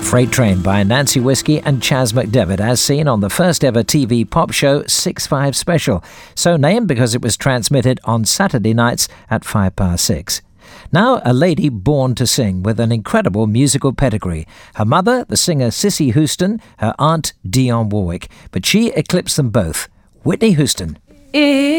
Freight Train by Nancy Whiskey and Chas McDevitt, as seen on the first ever TV pop show 6/5 Special, so named because it was transmitted on Saturday nights at 6:05. Now a lady born to sing with an incredible musical pedigree. Her mother, the singer Cissy Houston, her aunt Dionne Warwick, but she eclipsed them both. Whitney Houston.